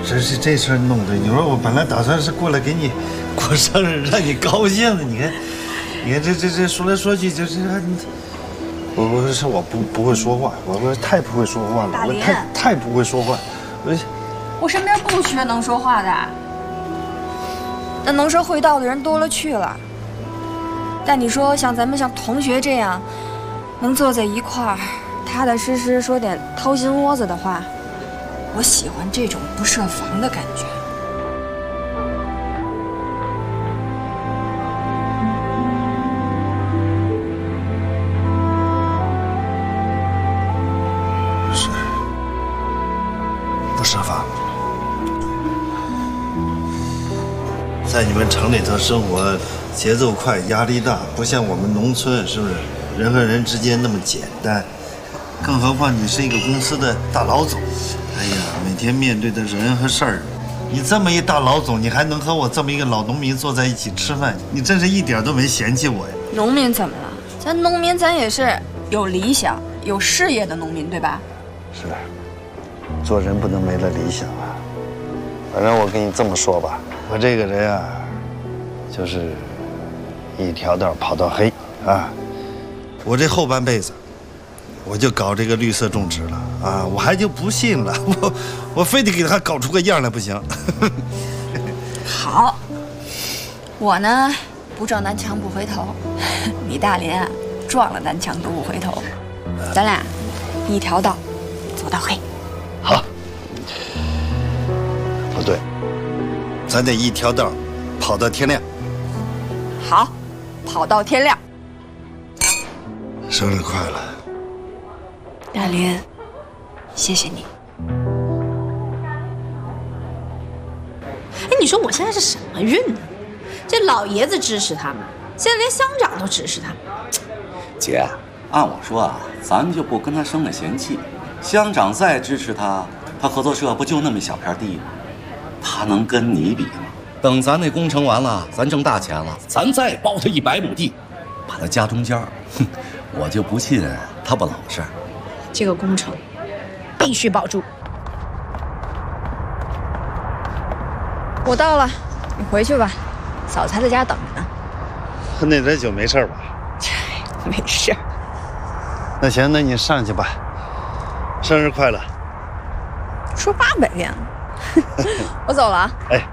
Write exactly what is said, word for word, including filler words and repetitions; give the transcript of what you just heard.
真是这事儿弄的，你说我本来打算是过来给你过生日，让你高兴的，你看，你看这这这说来说去就是你，我我是我不不会说话，我我太不会说话了，我太太不会说话，我我身边不缺能说话的， 那能说会道的人多了去了。但你说像咱们像同学这样，能坐在一块儿，踏踏实实说点掏心窝子的话。我喜欢这种不设防的感觉。 不是，不设防。在你们城里头生活，节奏快，压力大，不像我们农村，是不是？人和人之间那么简单。更何况你是一个公司的大老总。哎呀，每天面对的人和事儿，你这么一大老总，你还能和我这么一个老农民坐在一起吃饭，你真是一点都没嫌弃我呀。 农民怎么了？咱农民咱也是有理想、有事业的农民，对吧？ 是，做人不能没了理想啊。反正我跟你这么说吧，我这个人啊，就是一条道跑到黑啊。我这后半辈子。我就搞这个绿色种植了啊！我还就不信了，我我非得给他搞出个样来不行。 好，我呢不撞南墙不回头，你大连啊撞了南墙都不回头，咱俩一条道走到黑。 好，不对，咱得一条道跑到天亮。 好，跑到天亮。 生日快乐！ 大连，谢谢你。 哎，你说我现在是什么运呢？这老爷子支持他们，现在连乡长都支持他们。 姐，按我说啊，咱就不跟他生了嫌气。乡长再支持他，他合作社不就那么一小片地吗？他能跟你比吗？等咱那工程完了，咱挣大钱了，咱再包他一百亩地，把他夹中间，哼，我就不信他不老实。 这个工程必须保住。 我到了，你回去吧，嫂子还在家等着呢。 喝那点酒没事吧？ 没事。 那行，那你上去吧。生日快乐！ 说八百遍了。我走了啊。 哎。